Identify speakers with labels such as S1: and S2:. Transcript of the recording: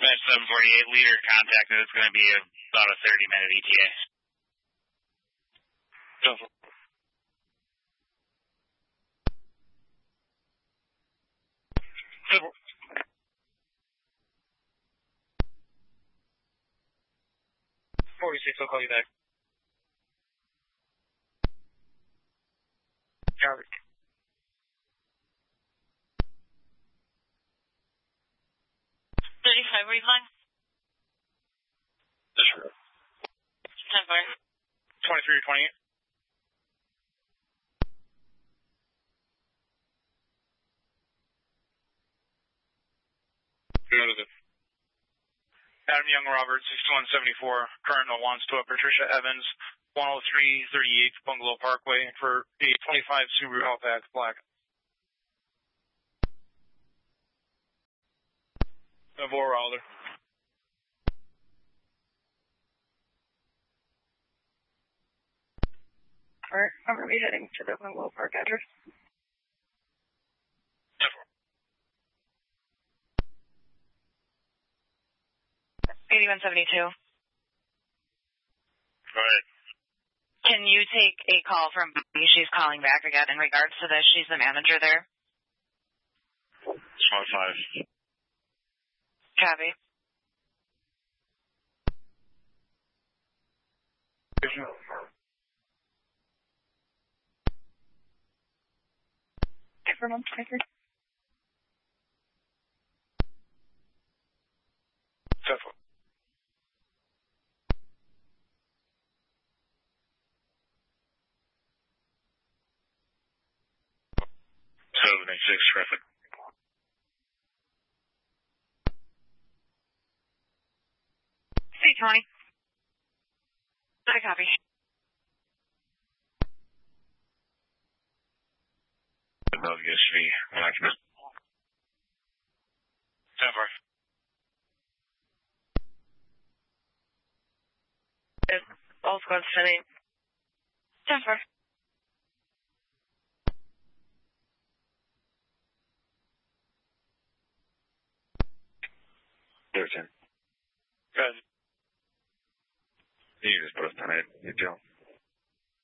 S1: That's 748 leader contacted. It's going to be about a 30-minute ETA. Go for it. Go for it. 46, I'll call you back. Copy.
S2: 35, where are you flying?
S1: This road.
S2: 10 fire.
S1: 23 or 28. Noted. Adam Young Roberts, 6174, current 012 Patricia Evans, 10338 Bungalow Parkway for a 25 Subaru Outback black. Navor Wilder.
S3: Alright, I'm going to be heading to the Bungalow Park address. 8172.
S1: Go ahead.
S3: Can you take a call from Bobby? She's calling back again in regards to this. She's the manager there.
S1: 5.
S3: Copy. Everyone, 23.
S1: 7. Six traffic.
S3: C20. I copy.
S1: Above USV, document. 10-4.
S3: All squads sending. 10-4.
S1: Good. You just put us on it, you Joe.